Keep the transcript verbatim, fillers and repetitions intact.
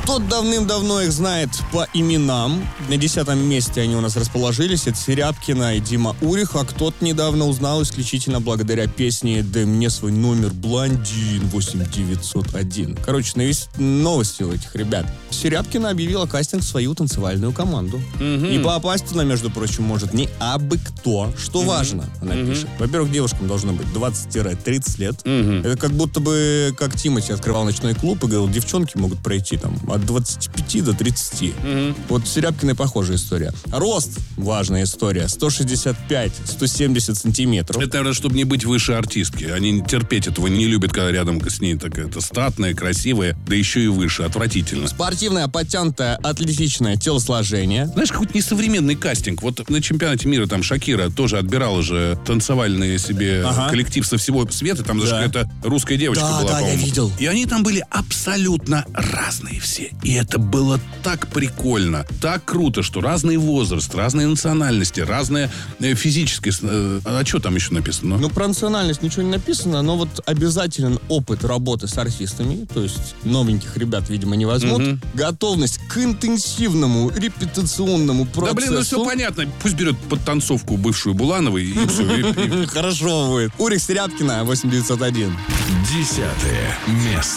Кто давным-давно их знает по именам. На десятом месте они у нас расположились. Это Серябкина и Дима Урих. А кто-то недавно узнал исключительно благодаря песне «Дай мне свой номер, блондин, восемь девятьсот один». Короче, новости у этих ребят. Серябкина объявила кастинг в свою танцевальную команду. Mm-hmm. И попасть туда, между прочим, может не абы кто. Что mm-hmm. важно, она mm-hmm. пишет. Во-первых, девушкам должно быть двадцать-тридцать лет. Mm-hmm. Это как будто бы, как Тимати открывал ночной клуб и говорил, девчонки могут пройти там от двадцати пяти до тридцати. Mm-hmm. Вот с Серябкиной похожая история. Рост, важная история, сто шестьдесят пять - сто семьдесят сантиметров. Это, наверное, чтобы не быть выше артистки. Они терпеть этого не любят, когда рядом с ней такая-то статная, красивая, да еще и выше. Отвратительно. Спортивное, подтянутое, атлетичное телосложение. Знаешь, какой-то несовременный кастинг. Вот на чемпионате мира там Шакира тоже отбирала же танцевальный себе ага. коллектив со всего света. Там даже да. какая-то русская девочка да, была, да, по-моему. Я видел. И они там были абсолютно разные все. И это было так прикольно, так круто, что разный возраст, разные национальности, разная физическая... А что там еще написано? Ну, про национальность ничего не написано, но вот обязателен опыт работы с артистами, то есть новеньких ребят, видимо, не возьмут. Угу. Готовность к интенсивному репетиционному процессу. Да, блин, ну все понятно. Пусть берет подтанцовку бывшую Булановой и все. Хорошо будет. Урих, Серябкина, восемь девятьсот один. Десятое место.